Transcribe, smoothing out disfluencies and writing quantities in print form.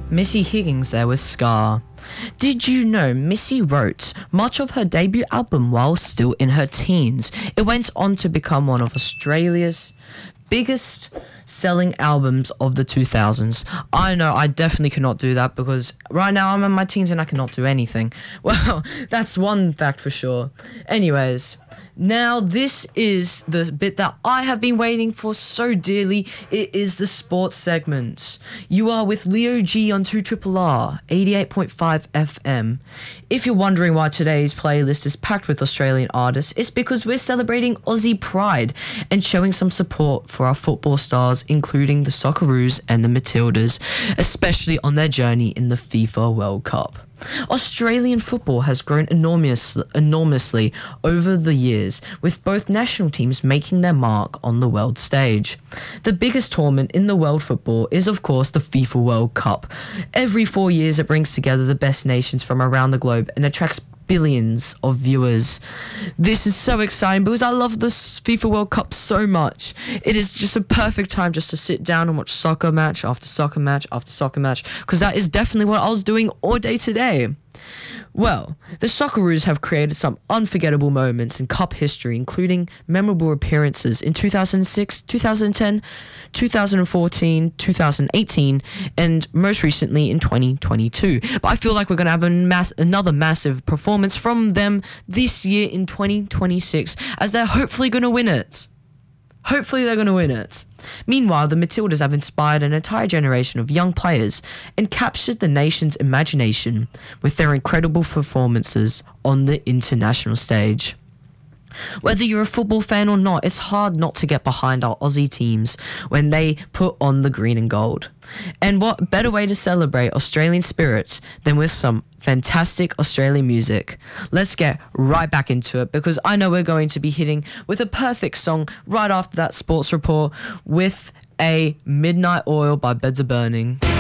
Missy Higgins there with Scar. Did you know Missy wrote much of her debut album while still in her teens? It went on to become one of Australia's biggest selling albums of the 2000s. I know I definitely cannot do that because right now I'm in my teens and I cannot do anything. Well, that's one fact for sure. Anyways, now this is the bit that I have been waiting for so dearly. It is the sports segment. You are with Leo G on 2RRR 88.5 FM. If you're wondering why today's playlist is packed with Australian artists, it's because we're celebrating Aussie pride and showing some support for our football stars, including the Socceroos and the Matildas, especially on their journey in the FIFA World Cup. Australian football has grown enormously over the years, with both national teams making their mark on the world stage. The biggest tournament in the world football is, of course, the FIFA World Cup. Every 4 years, it brings together the best nations from around the globe and attracts billions of viewers. This is so exciting because I love this FIFA World Cup so much. It is just a perfect time just to sit down and watch soccer match after soccer match after soccer match, because that is definitely what I was doing all day today. Well, the Socceroos have created some unforgettable moments in Cup history, including memorable appearances in 2006, 2010, 2014, 2018, and most recently in 2022. But I feel like we're going to have another massive performance from them this year in 2026, as they're hopefully going to win it. Hopefully they're going to win it. Meanwhile, the Matildas have inspired an entire generation of young players and captured the nation's imagination with their incredible performances on the international stage. Whether you're a football fan or not, it's hard not to get behind our Aussie teams when they put on the green and gold. And what better way to celebrate Australian spirits than with some fantastic Australian music? Let's get right back into it, because I know we're going to be hitting with a perfect song right after that sports report with a Midnight Oil by Beds of Burning.